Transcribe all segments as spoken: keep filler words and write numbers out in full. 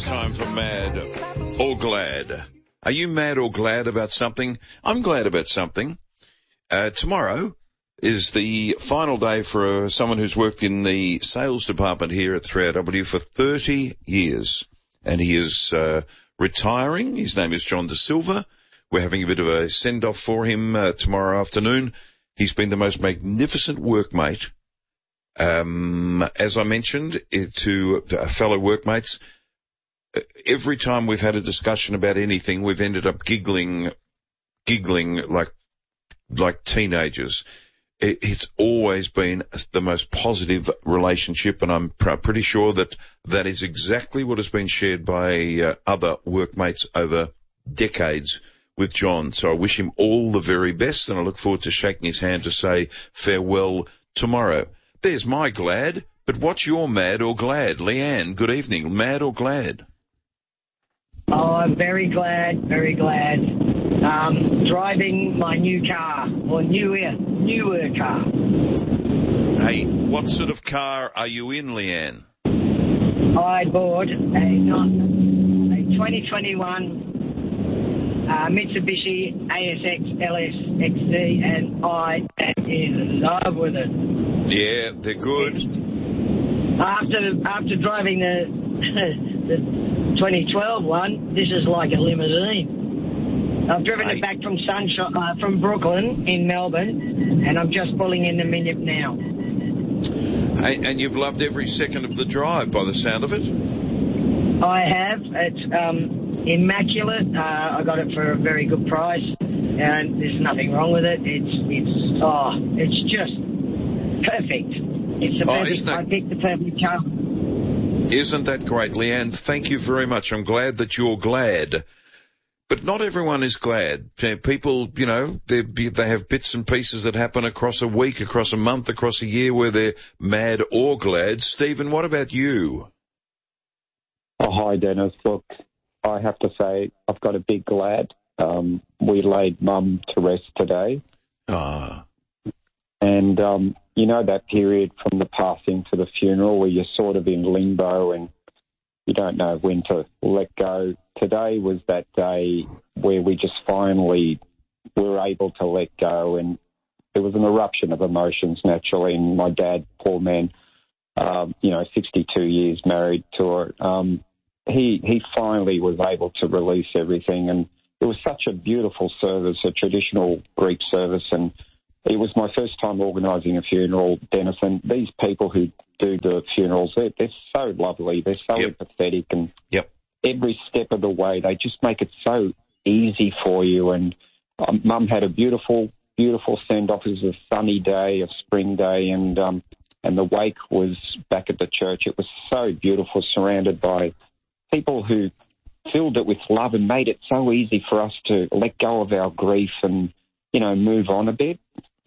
Time for Mad or Glad. Are you mad or glad about something? I'm glad about something. Uh, tomorrow is the final day for uh, someone who's worked in the sales department here at three R W for thirty years. And he is uh, retiring. His name is John De Silva. We're having a bit of a send-off for him uh, tomorrow afternoon. He's been the most magnificent workmate. Um, as I mentioned it to, to fellow workmates, every time we've had a discussion about anything, we've ended up giggling, giggling like, like teenagers. It, it's always been the most positive relationship, and I'm pr- pretty sure that that is exactly what has been shared by uh, other workmates over decades with John. So I wish him all the very best, and I look forward to shaking his hand to say farewell tomorrow. There's my glad, but what's your mad or glad? Leanne, good evening. Mad or glad? Oh, I'm very glad, very glad. Um, driving my new car, or newer, newer car. Hey, what sort of car are you in, Leanne? I bought a, not, a twenty twenty-one uh, Mitsubishi A S X L S X D, and I am in love with it. Yeah, they're good. After after driving the the twenty twelve one, this is like a limousine. I've driven hey. it back from Sunshine, uh, from Brooklyn in Melbourne, and I'm just pulling in the Minyip now. Hey, and you've loved every second of the drive by the sound of it? I have. It's um, immaculate. Uh, I got it for a very good price, and there's nothing wrong with it. It's it's oh, it's just perfect. It's a oh, perfect. that... I picked the perfect car. Isn't that great, Leanne? Thank you very much. I'm glad that you're glad. But not everyone is glad. People, you know, they they have bits and pieces that happen across a week, across a month, across a year where they're mad or glad. Stephen, what about you? Oh, hi, Dennis. Look, I have to say I've got a big glad. Um, we laid Mum to rest today. Ah. And, um, you know, that period from the passing to the funeral where you're sort of in limbo and you don't know when to let go. Today was that day where we just finally were able to let go, and there was an eruption of emotions naturally. And my dad, poor man, um, you know, sixty-two years married to her, um, he he finally was able to release everything. And it was such a beautiful service, a traditional Greek service, and it was my first time organising a funeral, Dennis, and these people who do the funerals, they're, they're so lovely, they're so yep. empathetic, and yep. every step of the way, they just make it so easy for you. And um, Mum had a beautiful, beautiful send-off. It was a sunny day, a spring day, and um, and the wake was back at the church. It was so beautiful, surrounded by people who filled it with love and made it so easy for us to let go of our grief and, you know, move on a bit.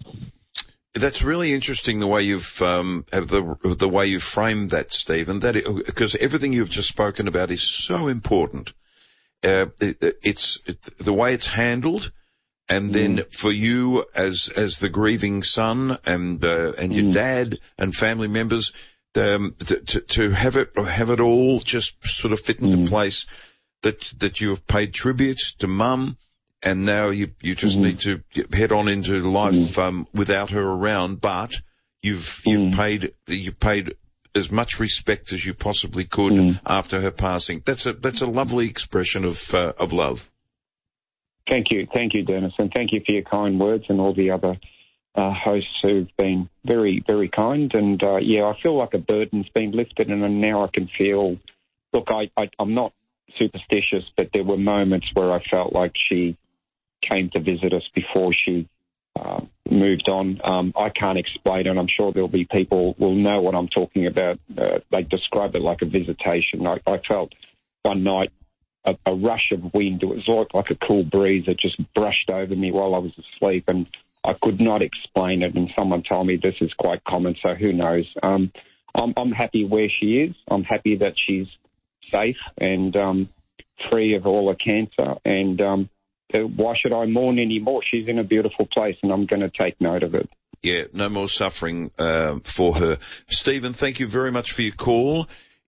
That's really interesting the way you've um, the the way you've framed that, Stephen. That because everything you've just spoken about is so important. Uh, it, it's it, the way it's handled, and then mm. for you as as the grieving son and uh, and your mm. dad and family members, um, to, to to have it have it all just sort of fit into mm. place. That that you have paid tribute to Mum. And now you you just mm-hmm. need to head on into life mm-hmm. um, without her around. But you've you've mm-hmm. paid you've paid as much respect as you possibly could mm-hmm. after her passing. That's a that's a lovely expression of uh, of love. Thank you, thank you, Dennis, and thank you for your kind words and all the other uh, hosts who've been very very kind. And uh, yeah, I feel like a burden's been lifted, and now I can feel. Look, I, I I'm not superstitious, but there were moments where I felt like she came to visit us before she uh, moved on. Um, I can't explain it. I'm sure there'll be people who will know what I'm talking about. Uh, they describe it like a visitation. I, I felt one night a, a rush of wind. It was like, like a cool breeze that just brushed over me while I was asleep, and I could not explain it. And someone told me this is quite common, so who knows? Um, I'm, I'm happy where she is. I'm happy that she's safe and um, free of all her cancer, and um, why should I mourn anymore? She's in a beautiful place, and I'm going to take note of it. Yeah, no more suffering uh, for her. Stephen, thank you very much for your call.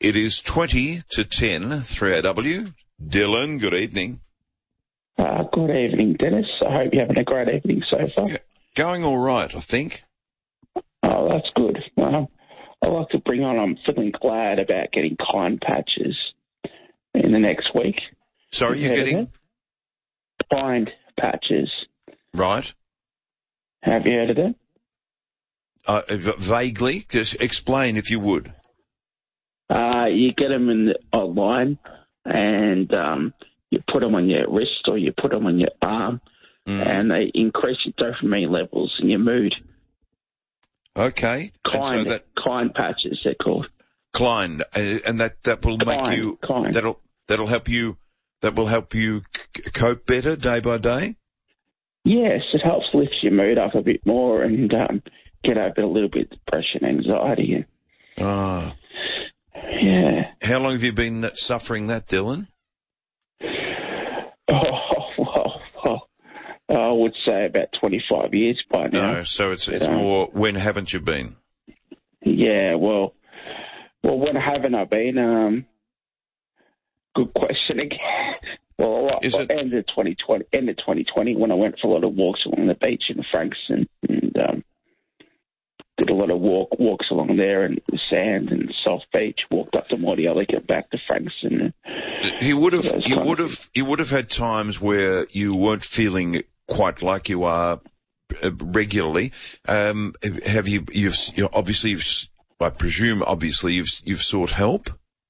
It is twenty to ten, three A W. Dylan, good evening. Uh, good evening, Dennis. I hope you're having a great evening so far. Yeah, going all right, I think. Oh, that's good. Um, I'd like to bring on, I'm feeling glad about getting Kind patches in the next week. Sorry, you're getting? Kind patches. Right. Have you heard of them? Uh, v- vaguely. Just explain if you would. Uh, you get them in the, online and um, you put them on your wrist or you put them on your arm mm. and they increase your dopamine levels and your mood. Okay. Kind, so that, kind patches, they're called. Kind, uh, and that, that will kind, make you, kind. that'll, that'll help you, that will help you c- cope better day by day? Yes, it helps lift your mood up a bit more and um, get over a little bit of depression, anxiety. Ah. Yeah. How long have you been suffering that, Dylan? Oh, well, well, I would say about twenty-five years by now. No, so it's it's um, more, when haven't you been? Yeah, well, well, when haven't I been? Um, good question again. Well, Is well, it... end of twenty twenty, end of twenty twenty, when I went for a lot of walks along the beach in Frankston and um, did a lot of walk walks along there and the sand and South Beach. Walked up to Mordialloc and back to Frankston. You would have, you would have, you would have had times where you weren't feeling quite like you are regularly. Um, have you? You've you obviously, you've, I presume, obviously, you've you've sought help.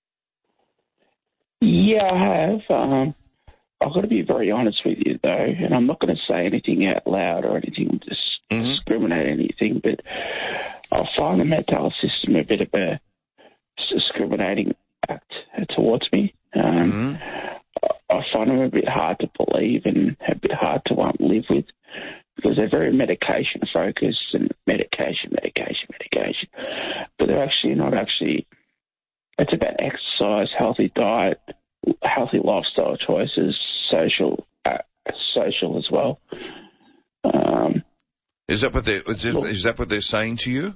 Yeah, I have. Um, I've got to be very honest with you, though, and I'm not going to say anything out loud or anything to mm-hmm. discriminate anything, but I find the mental health system a bit of a discriminating act towards me. Um, mm-hmm. I find them a bit hard to believe and a bit hard to um, live with because they're very medication focused and medication, medication, medication, but they're actually not actually. It's about exercise, healthy diet, healthy lifestyle choices, social, uh, social as well. Um, is that what they is, it, is that what they're saying to you?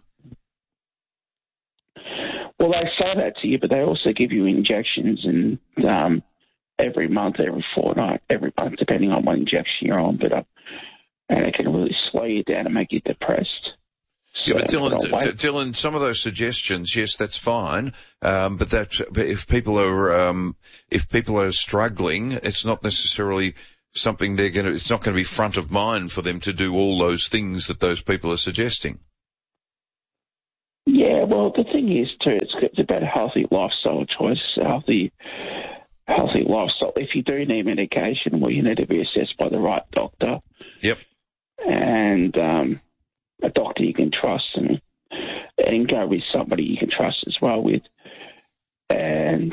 Well, they say that to you, but they also give you injections, and um, every month, every fortnight, every month, depending on what injection you're on. But uh, and it can really slow you down and make you depressed. Yeah, but Dylan, D- Dylan, some of those suggestions, yes, that's fine. Um, but that, but if people are, um, if people are struggling, it's not necessarily something they're going to, it's not going to be front of mind for them to do all those things that those people are suggesting. Yeah, well, the thing is too, it's, it's about a healthy lifestyle choice, healthy, healthy lifestyle. If you do need medication, well, you need to be assessed by the right doctor. Yep. And, um, a doctor you can trust and and go with somebody you can trust as well with. And,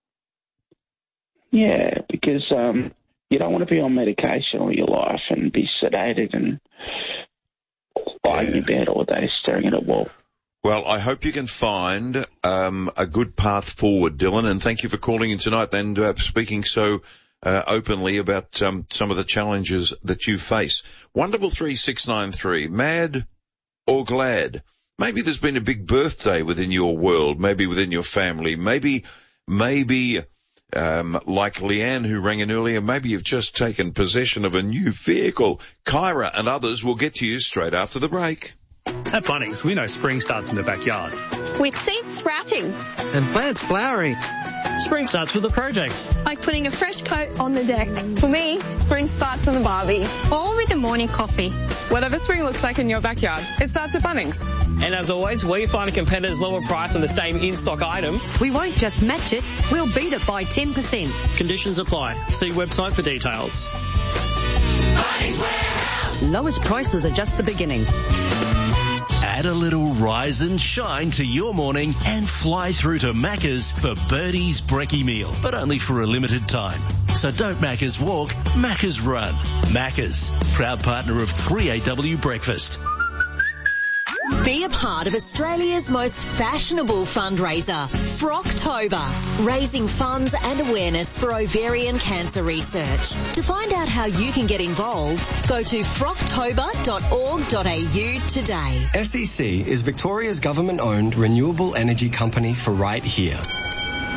yeah, because um, you don't want to be on medication all your life and be sedated and lying yeah. in bed all day staring at a wall. Well, I hope you can find um, a good path forward, Dylan, and thank you for calling in tonight and uh, speaking so Uh, openly about um, some of the challenges that you face. one double three six nine three, mad or glad? Maybe there's been a big birthday within your world, maybe within your family, maybe, maybe, um, like Leanne who rang in earlier, maybe you've just taken possession of a new vehicle. Kyra and others will get to you straight after the break. At Bunnings, we know spring starts in the backyard. With seeds sprouting. And plants flowering. Spring starts with a project. Like putting a fresh coat on the deck. For me, spring starts in the barbie. Or with a morning coffee. Whatever spring looks like in your backyard, it starts at Bunnings. And as always, we find a competitor's lower price on the same in-stock item. We won't just match it, we'll beat it by ten percent. Conditions apply. See website for details. Bunnings Warehouse. Lowest prices are just the beginning. Add a little rise and shine to your morning and fly through to Macca's for Birdie's Brekkie meal, but only for a limited time. So don't Macca's walk, Macca's run. Macca's, proud partner of three A W Breakfast. Be a part of Australia's most fashionable fundraiser, Frocktober, raising funds and awareness for ovarian cancer research. To find out how you can get involved, go to frocktober dot org dot a u today. S E C is Victoria's government-owned renewable energy company for right here.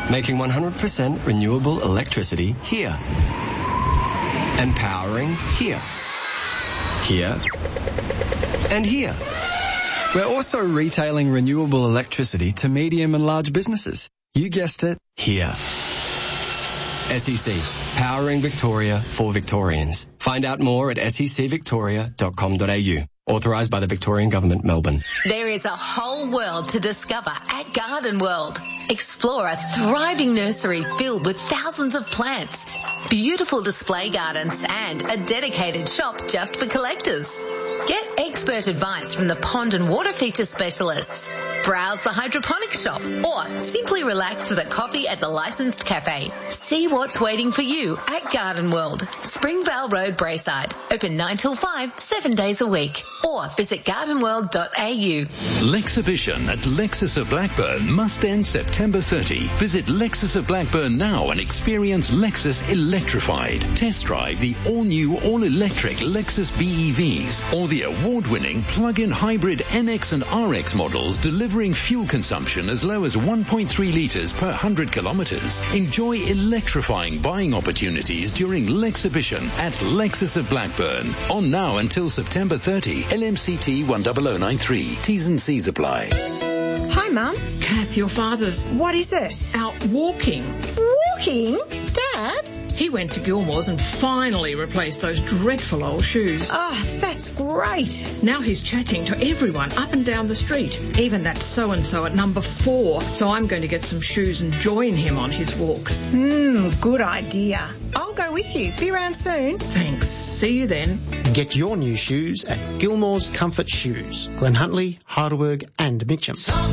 making one hundred percent renewable electricity here. And powering here. Here. And here. We're also retailing renewable electricity to medium and large businesses. You guessed it, here. S E C, powering Victoria for Victorians. Find out more at s e c victoria dot com dot a u. Authorised by the Victorian Government, Melbourne. There is a whole world to discover at Garden World. Explore a thriving nursery filled with thousands of plants, beautiful display gardens and a dedicated shop just for collectors. Get expert advice from the pond and water feature specialists. Browse the hydroponic shop or simply relax with a coffee at the licensed cafe. See what's waiting for you at Garden World, Springvale Road, Braeside. Open nine till five, seven days a week. Or visit garden world dot a u. Lexhibition at Lexus of Blackburn must end September thirtieth. Visit Lexus of Blackburn now and experience Lexus electrified. Test drive the all-new, all-electric Lexus B E Vs or the award-winning plug-in hybrid N X and R X models delivering fuel consumption as low as one point three litres per one hundred kilometres. Enjoy electrifying buying opportunities during Lexhibition at Lexus of Blackburn. On now until September thirtieth. L M C T one zero zero nine three. T's and C's apply. Hi, Mum. Kath, your father's... What is it? Out walking. Walking? Dad? He went to Gilmore's and finally replaced those dreadful old shoes. Oh, that's great. Now he's chatting to everyone up and down the street, even that so-and-so at number four. So I'm going to get some shoes and join him on his walks. Hmm, good idea. I'll go with you. Be around soon. Thanks. See you then. Get your new shoes at Gilmore's Comfort Shoes, Glen Huntly, Heidelberg and Mitcham.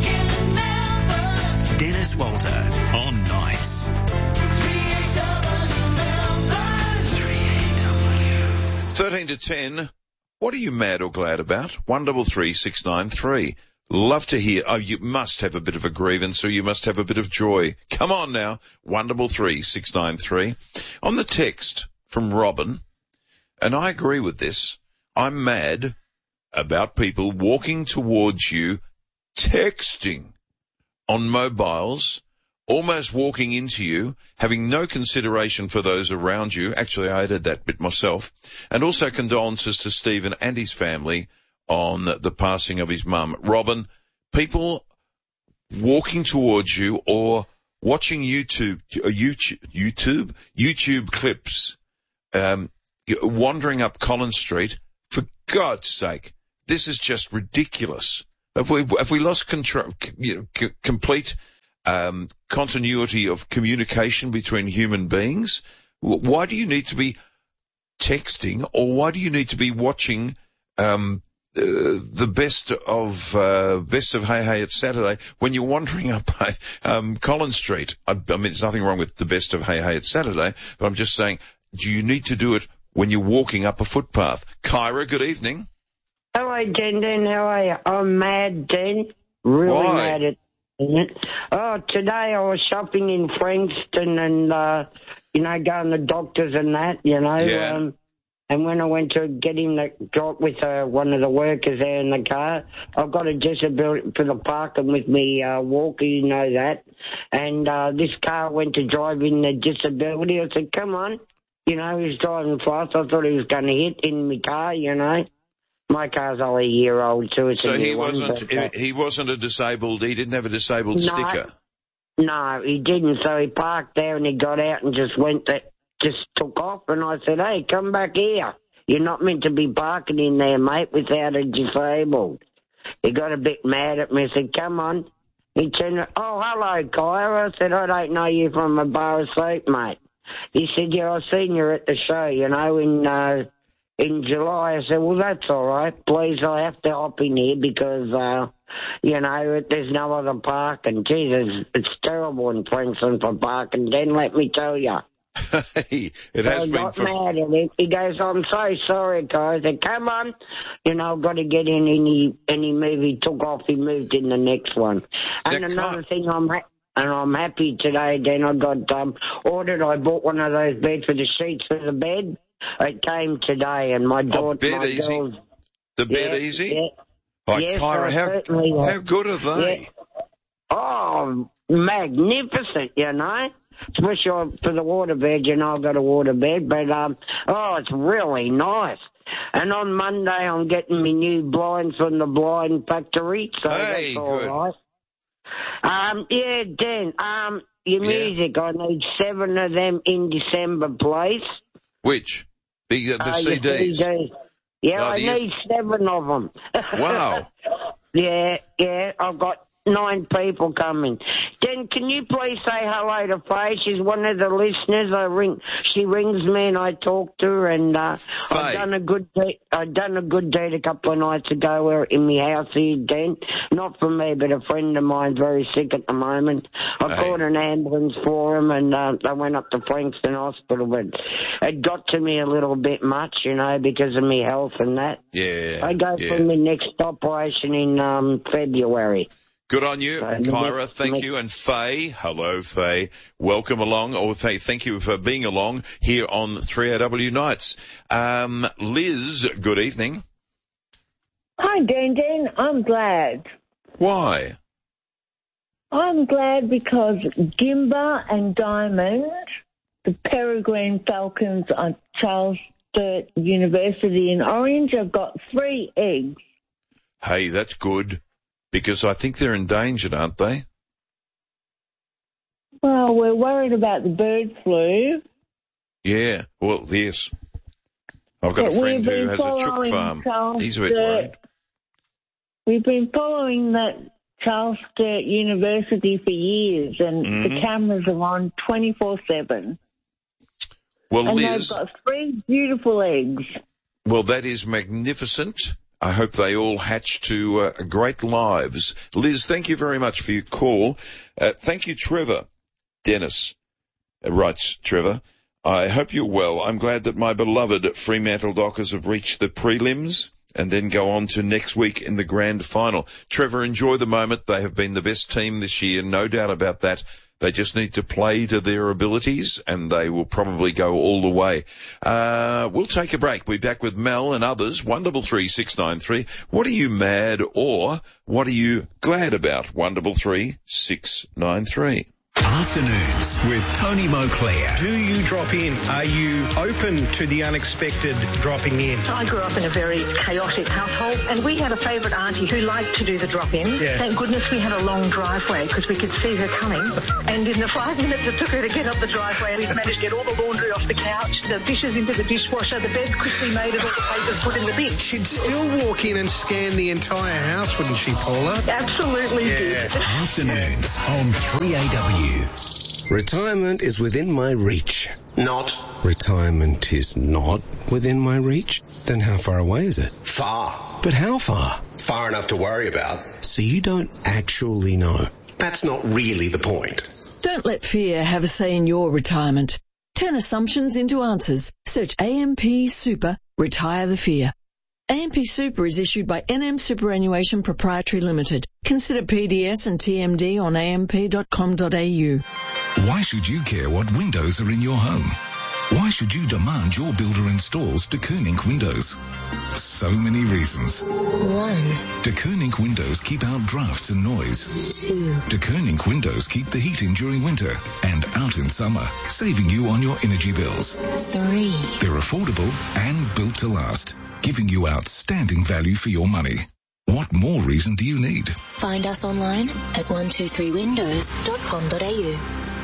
Dennis Walter on Nights. thirteen to ten, what are you mad or glad about? one three three six nine three. Love to hear. Oh, you must have a bit of a grievance or you must have a bit of joy. Come on now. one three three six nine three. On the text from Robin, and I agree with this, I'm mad about people walking towards you, texting on mobiles, almost walking into you, having no consideration for those around you. Actually, I added that bit myself. And also condolences to Stephen and his family on the passing of his mum. Robin, people walking towards you or watching YouTube, YouTube, YouTube, YouTube clips, um, wandering up Collins Street, for God's sake, this is just ridiculous. Have we, have we lost control, you know, c- complete Um, continuity of communication between human beings? Why do you need to be texting, or why do you need to be watching um, uh, the best of uh, best of Hey Hey It's Saturday when you're wandering up um, Collins Street? I, I mean, there's nothing wrong with the best of Hey Hey It's Saturday, but I'm just saying, do you need to do it when you're walking up a footpath? Kyra, good evening. Hello, Den Den. How are you? I'm mad, Den. Really Why? mad at Oh, today I was shopping in Frankston and, uh, you know, going to doctors and that, you know. Yeah. Um, and when I went to get in the drop with uh, one of the workers there in the car, I've got a disability for the parking with me uh, walker, you know that. And uh, this car went to drive in the disability. I said, come on. You know, he was driving fast. I thought he was going to hit in my car, you know. My car's only a year old, too. It's so a he new one, wasn't, but, uh, he wasn't a disabled, he didn't have a disabled No. sticker. No, he didn't. So he parked there and he got out and just went, to, just took off. And I said, hey, come back here. You're not meant to be parking in there, mate, without a disabled. He got a bit mad at me. I said, come on. He turned, oh, hello, Kyra. I said, I don't know you from a bar of soap, mate. He said, yeah, I seen you at the show, you know, in, uh, in July. I said, well, that's all right. Please, I have to hop in here because, uh, you know, there's no other parking. Jesus, it's terrible in Frankston for parking. Then let me tell you. it so has I been got for... mad at him. He goes, I'm so sorry, guys. I said, come on. You know, I've got to get in any, any move. He took off. He moved in the next one. And That another can't- thing, I'm ha- and I'm happy today. Then I got um, ordered. I bought one of those beds for the sheets for the bed. It came today, and my daughter, Bed my Easy? girls, The Bed Yeah, Easy? yeah. Oh, Yes, Kyra, I how, certainly have. how good are they? Yeah. Oh, magnificent, you know. Especially for the waterbed, you know, I've got a waterbed, but, um, oh, it's really nice. And on Monday, I'm getting my new blinds from the blind factory, so hey, that's all good. right. Um, yeah, Dan, um, your Yeah. music, I need seven of them in December, please. Which? The, uh, the Uh, C your Ds? C Ds. Yeah, Oh, I the- need seven of them. Wow. Yeah, yeah, I've got nine people coming. Then can you please say hello to Faye? She's one of the listeners. I ring, she rings me and I talk to her, and uh, I've done a good deed. I've done a good deed a couple of nights ago where in my house here, Dan. Not for me, but a friend of mine's very sick at the moment. I Hey. called an ambulance for him, and uh, they went up to Frankston Hospital, but it got to me a little bit much, you know, because of my health and that. Yeah. I go yeah. for my next operation in um, February. Good on you, So, Kyra. next- Thank next- you. And Faye, hello, Faye. Welcome along. Or Faye, thank you for being along here on three A W Nights. Um, Liz, good evening. Hi, Dan Dan. I'm glad. Why? I'm glad because Gimba and Diamond, the Peregrine Falcons at Charles Sturt University in Orange, have got three eggs. Hey, that's good. Because I think they're endangered, aren't they? Well, we're worried about the bird flu. Yeah. Well, yes. I've got But a friend we've who been has a chook following farm. Charles He's a bit Sturt- worried. We've been following that Charles Sturt University for years, and Mhm. the cameras are on twenty-four seven. Well, And Liz, they've got three beautiful eggs. well, that is magnificent. I hope they all hatch to uh, great lives. Liz, thank you very much for your call. Uh, thank you, Trevor. Dennis uh, writes, Trevor, I hope you're well. I'm glad that my beloved Fremantle Dockers have reached the prelims and then go on to next week in the grand final. Trevor, enjoy the moment. They have been the best team this year, no doubt about that. They just need to play to their abilities, and they will probably go all the way. Uh, we'll take a break. We'll be back with Mel and others. one double three six nine three. What are you mad or what are you glad about? one double three six nine three. Afternoons with Tony Moclair. Do you drop in? Are you open to the unexpected dropping in? I grew up in a very chaotic household, and we had a favourite auntie who liked to do the drop-in. Yeah. Thank goodness we had a long driveway because we could see her coming. And in the five minutes it took her to get up the driveway, we managed to get all the laundry off the couch, the dishes into the dishwasher, the beds quickly made, and all the papers put in the bin. She'd still walk in and scan the entire house, wouldn't she, Paula? Absolutely Yeah. did. Afternoons on three A W. Retirement is within my reach. Not. Retirement is not within my reach? Then how far away is it? Far. But how far? Far enough to worry about. So you don't actually know. That's not really the point. Don't let fear have a say in your retirement. Turn assumptions into answers. Search A M P Super, Retire the Fear. A M P Super is issued by N M Superannuation Proprietary Limited. Consider P D S and T M D on a m p dot com dot a u. Why should you care what windows are in your home? Why should you demand your builder installs De Koning windows? So many reasons. One. De Koning windows keep out drafts and noise. Two. De Koning windows keep the heat in during winter and out in summer, saving you on your energy bills. Three. They're affordable and built to last, giving you outstanding value for your money. What more reason do you need? Find us online at one two three windows dot com dot a u.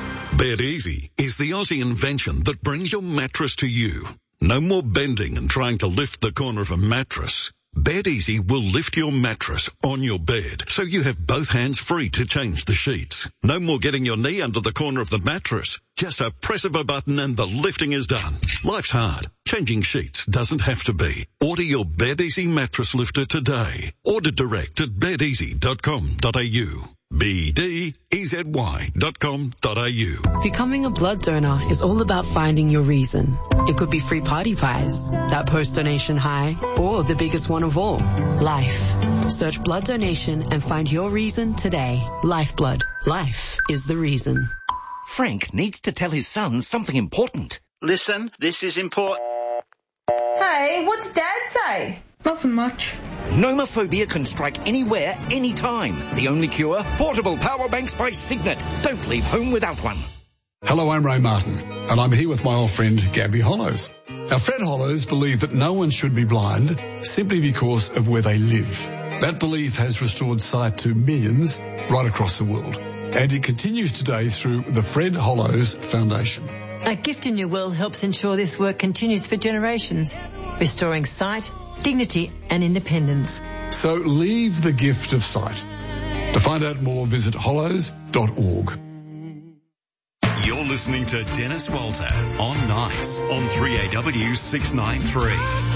Bed Easy is the Aussie invention that brings your mattress to you. No more bending and trying to lift the corner of a mattress. Bed Easy will lift your mattress on your bed so you have both hands free to change the sheets. No more getting your knee under the corner of the mattress. Just a press of a button and the lifting is done. Life's hard. Changing sheets doesn't have to be. Order your Bed Easy mattress lifter today. Order direct at bed easy dot com dot a u. B D E Z Y dot com dot a u. Becoming a blood donor is all about finding your reason. It could be free party pies, that post-donation high, or the biggest one of all, life. Search blood donation and find your reason today. Lifeblood. Life is the reason. Frank needs to tell his son something important. Listen, this is important. Hey, what's Dad say? Nothing much. Nomophobia can strike anywhere, anytime. The only cure? Portable power banks by Signet. Don't leave home without one. Hello, I'm Ray Martin, and I'm here with my old friend Gabby Hollows. Now, Fred Hollows believed that no one should be blind simply because of where they live. That belief has restored sight to millions right across the world, and it continues today through the Fred Hollows Foundation. A Gift in Your Will helps ensure this work continues for generations, restoring sight, dignity and independence. So leave the gift of sight. To find out more, visit hollows dot org. You're listening to Dennis Walter on Nice on three A W six ninety-three.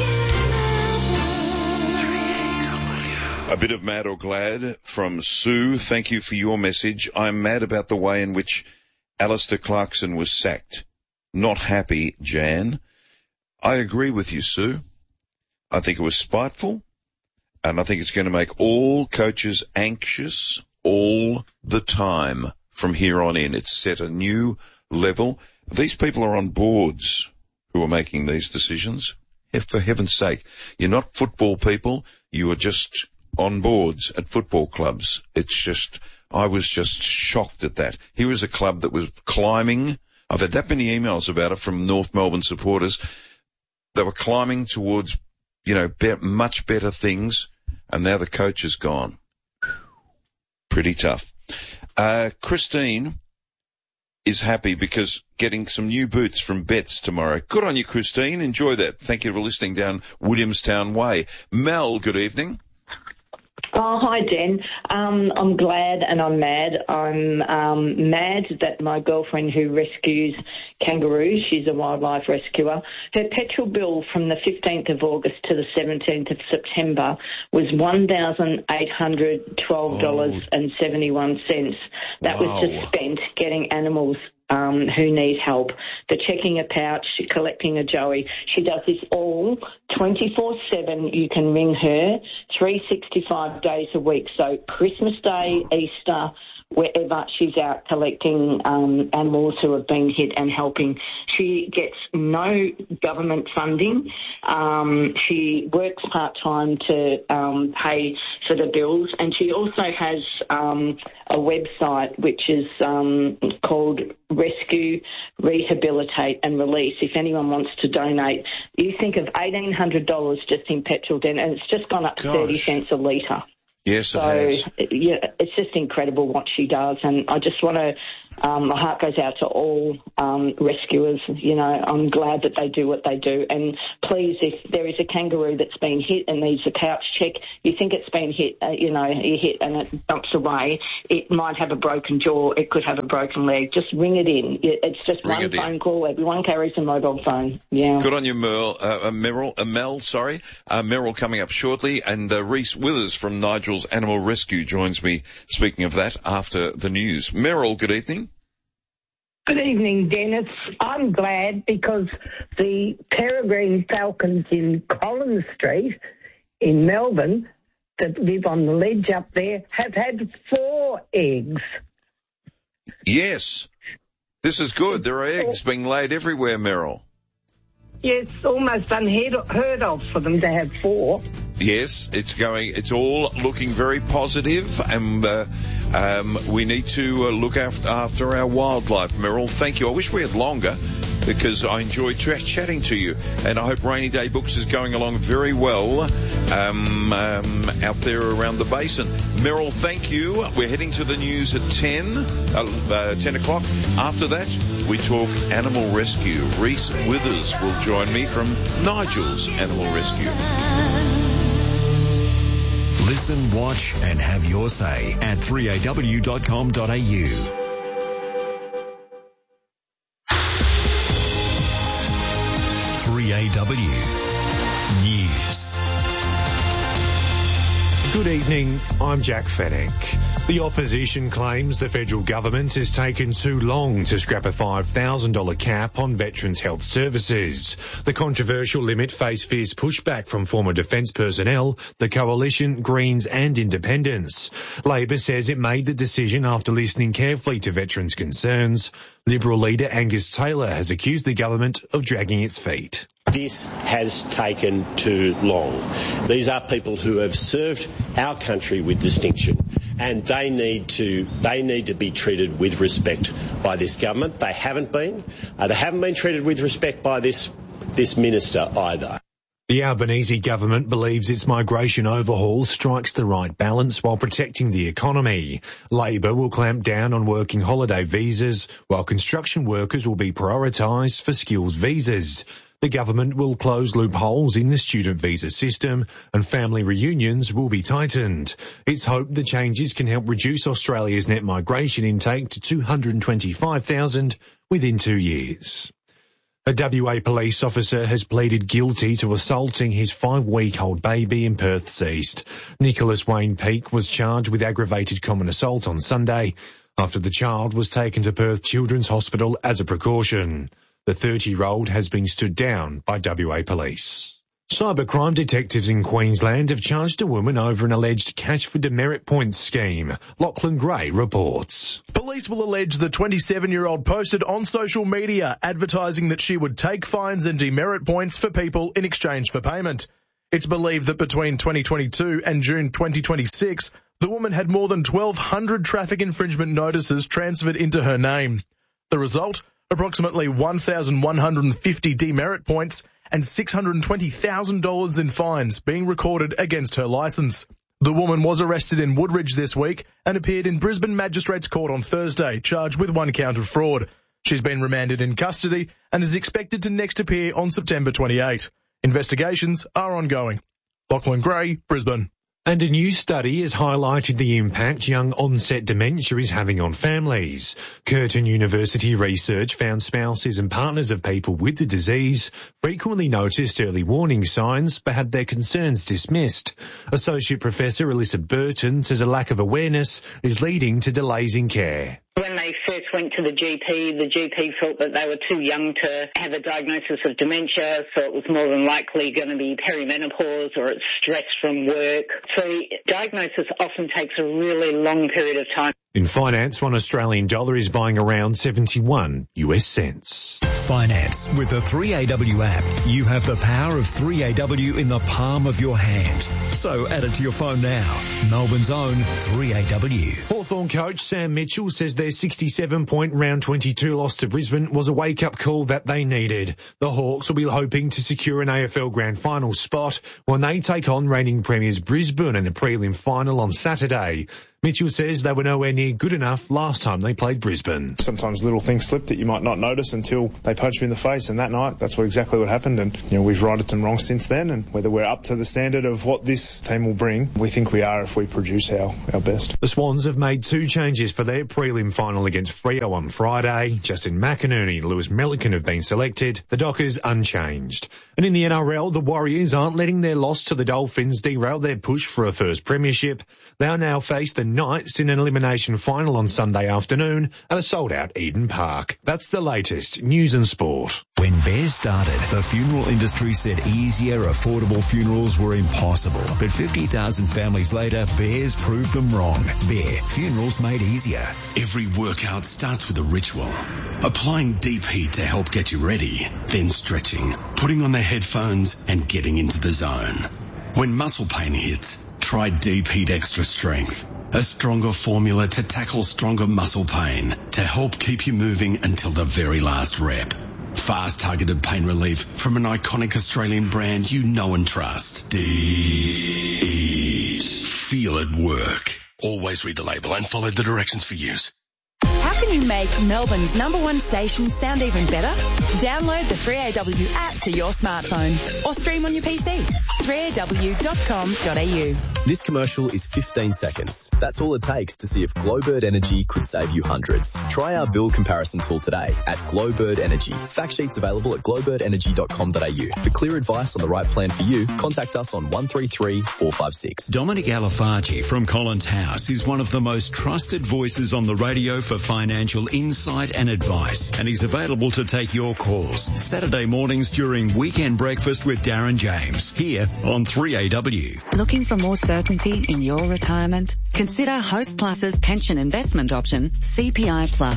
A bit of mad or glad from Sue. Thank you for your message. I'm mad about the way in which Alistair Clarkson was sacked. Not happy, Jan. I agree with you, Sue. I think it was spiteful, and I think it's going to make all coaches anxious all the time from here on in. It's set a new level. These people are on boards who are making these decisions. For heaven's sake, you're not football people. You are just on boards at football clubs. It's just, I was just shocked at that. Here was a club that was climbing. I've had that many emails about it from North Melbourne supporters. They were climbing towards, you know, be- much better things, and now the coach is gone. Pretty tough. Uh, Christine is happy because getting some new boots from Betts tomorrow. Good on you, Christine. Enjoy that. Thank you for listening down Williamstown Way. Mel, good evening. Oh, hi, Den. Um, I'm glad and I'm mad. I'm um, mad that my girlfriend who rescues kangaroos, she's a wildlife rescuer, her petrol bill from the fifteenth of August to the seventeenth of September was one thousand eight hundred twelve dollars seventy-one. That Wow. was just spent getting animals Um, who need help. The checking a pouch, collecting a joey. She does this all twenty-four seven. You can ring her three hundred sixty-five days a week. So Christmas Day, Easter, wherever she's out collecting um, animals who have been hit and helping. She gets no government funding. Um, she works part-time to um, pay for the bills, and she also has um, a website which is um, called Rescue, Rehabilitate and Release. If anyone wants to donate, you think of eighteen hundred dollars just in petrol, then, and it's just gone up to Gosh. thirty cents a litre. Yes, it So, has. yeah, it's just incredible what she does, and I just want to, um, my heart goes out to all um, rescuers. You know, I'm glad that they do what they do, and please, if there is a kangaroo that's been hit and needs a pouch check, you think it's been hit, uh, you know, you hit and it dumps away, it might have a broken jaw, it could have a broken leg. Just ring it in. It's just Ring one it in. phone call. Everyone carries a mobile phone. Yeah. Good on you, Merle, uh, uh, Merrill, uh, Mel, sorry. Uh, Merrill coming up shortly, and uh, Reese Withers from Nigel's Animal Rescue joins me, speaking of that, after the news. Merrill, good evening. Good evening, Dennis. I'm glad because the peregrine falcons in Collins Street in Melbourne that live on the ledge up there have had four eggs. Yes. This is good. There are eggs being laid everywhere, Merrill. Yes, almost unheard of for them to have four. Yes, it's going, it's all looking very positive, and uh, um, we need to uh, look after, after our wildlife, Merrill. Thank you. I wish we had longer, because I enjoyed ch- chatting to you, and I hope Rainy Day Books is going along very well um, um, out there around the basin. Merrill, thank you. We're heading to the news at ten, uh, uh, ten o'clock. After that, we talk animal rescue. Reese Withers will join me from Nigel's Animal Rescue. Listen, watch and have your say at three A W dot com dot A U. three A W News. Good evening, I'm Jack Fennick. The opposition claims the federal government has taken too long to scrap a five thousand dollars cap on Veterans Health Services. The controversial limit faced fierce pushback from former defence personnel, the Coalition, Greens and Independents. Labor says it made the decision after listening carefully to veterans' concerns. Liberal leader Angus Taylor has accused the government of dragging its feet. This has taken too long. These are people who have served our country with distinction, and they need to they need to be treated with respect by this government. They haven't been. Uh, they haven't been treated with respect by this this minister either. The Albanese government believes its migration overhaul strikes the right balance while protecting the economy. Labor will clamp down on working holiday visas, while construction workers will be prioritised for skills visas. The government will close loopholes in the student visa system, and family reunions will be tightened. It's hoped the changes can help reduce Australia's net migration intake to two hundred twenty-five thousand within two years. A W A police officer has pleaded guilty to assaulting his five-week-old baby in Perth's east. Nicholas Wayne Peake was charged with aggravated common assault on Sunday after the child was taken to Perth Children's Hospital as a precaution. The thirty-year-old has been stood down by W A Police. Cybercrime detectives in Queensland have charged a woman over an alleged cash for demerit points scheme. Lachlan Gray reports. Police will allege the twenty-seven-year-old posted on social media advertising that she would take fines and demerit points for people in exchange for payment. It's believed that between twenty twenty-two and June twenty twenty-six, the woman had more than twelve hundred traffic infringement notices transferred into her name. The result? Approximately one thousand one hundred fifty demerit points and six hundred twenty thousand dollars in fines being recorded against her licence. The woman was arrested in Woodridge this week and appeared in Brisbane Magistrates Court on Thursday, charged with one count of fraud. She's been remanded in custody and is expected to next appear on September twenty-eighth. Investigations are ongoing. Lachlan Gray, Brisbane. And a new study has highlighted the impact young onset dementia is having on families. Curtin University research found spouses and partners of people with the disease frequently noticed early warning signs but had their concerns dismissed. Associate Professor Alyssa Burton says a lack of awareness is leading to delays in care. When they first went to the G P, the G P felt that they were too young to have a diagnosis of dementia, so it was more than likely going to be perimenopause or it's stress from work. So the diagnosis often takes a really long period of time. In finance, one Australian dollar is buying around seventy-one US cents. Finance. With the three A W app, you have the power of three A W in the palm of your hand. So add it to your phone now. Melbourne's own three A W. Hawthorn coach Sam Mitchell says their sixty-seven point round twenty-two loss to Brisbane was a wake-up call that they needed. The Hawks will be hoping to secure an A F L Grand Final spot when they take on reigning premiers Brisbane in the prelim final on Saturday. Mitchell says they were nowhere near good enough last time they played Brisbane. Sometimes little things slip that you might not notice until they punch you in the face, and that night, that's what exactly what happened. And, you know, we've righted some wrongs since then, and whether we're up to the standard of what this team will bring, we think we are if we produce our, our best. The Swans have made two changes for their prelim final against Freo on Friday. Justin McInerney and Lewis Milliken have been selected. The Dockers unchanged. And in the N R L, the Warriors aren't letting their loss to the Dolphins derail their push for a first premiership. They'll now face the Knights in an elimination final on Sunday afternoon at a sold-out Eden Park. That's the latest news and sport. When Bears started, the funeral industry said easier, affordable funerals were impossible. But fifty thousand families later, Bears proved them wrong. Bear, funerals made easier. Every workout starts with a ritual. Applying Deep Heat to help get you ready, then stretching, putting on the headphones and getting into the zone. When muscle pain hits, try Deep Heat Extra Strength. A stronger formula to tackle stronger muscle pain to help keep you moving until the very last rep. Fast targeted pain relief from an iconic Australian brand you know and trust. Deep Heat. Feel it work. Always read the label and follow the directions for use. How can you make Melbourne's number one station sound even better? Download the three A W app to your smartphone or stream on your P C. three A W dot com dot A U. This commercial is fifteen seconds. That's all it takes to see if Glowbird Energy could save you hundreds. Try our bill comparison tool today at Glowbird Energy. Fact sheets available at glowbird energy dot com dot A U. For clear advice on the right plan for you, contact us on one three three, four five six. Dominic Alifati from Collins House is one of the most trusted voices on the radio for financial insight and advice, and he's available to take your calls Saturday mornings during Weekend Breakfast with Darren James here on three A W. Looking for more certainty in your retirement? Consider Host Plus's pension investment option, C P I Plus.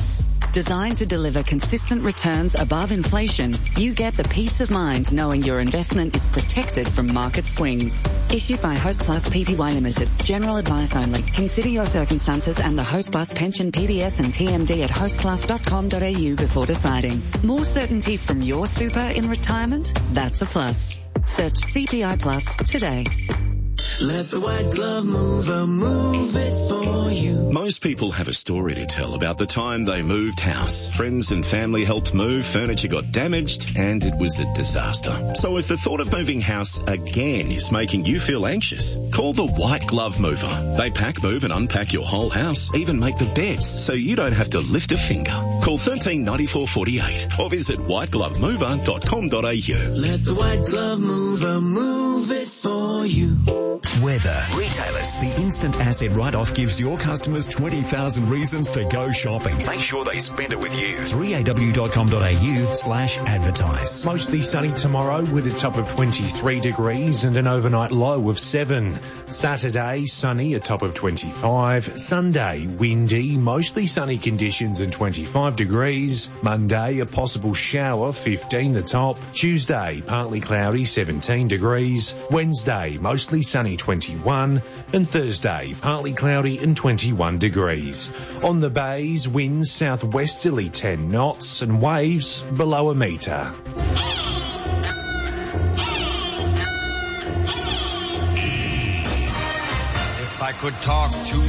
Designed to deliver consistent returns above inflation, you get the peace of mind knowing your investment is protected from market swings. Issued by Hostplus Pty Limited. General advice only. Consider your circumstances and the Hostplus pension P D S and T M D at hostplus dot com dot a u before deciding. More certainty from your super in retirement? That's a plus. Search C P I Plus today. Let the White Glove Mover move it for you. Most people have a story to tell about the time they moved house. Friends and family helped move, furniture got damaged, and it was a disaster. So if the thought of moving house again is making you feel anxious, call the White Glove Mover. They pack, move and unpack your whole house, even make the beds so you don't have to lift a finger. Call thirteen ninety-four forty-eight or visit white glove mover dot com dot a u. Let the White Glove Mover move it for you. Weather. Retailers. The instant asset write-off gives your customers twenty thousand reasons to go shopping. Make sure they spend it with you. three a w dot com dot a u slash advertise. Mostly sunny tomorrow with a top of twenty-three degrees and an overnight low of seven. Saturday, sunny, a top of twenty-five. Sunday, windy, mostly sunny conditions and twenty-five degrees. Monday, a possible shower, fifteen the top. Tuesday, partly cloudy, seventeen degrees. Wednesday, mostly sunny, twenty-one. And Thursday, partly cloudy and twenty-one degrees. On the bays, winds southwesterly ten knots and waves below a metre. If I could talk to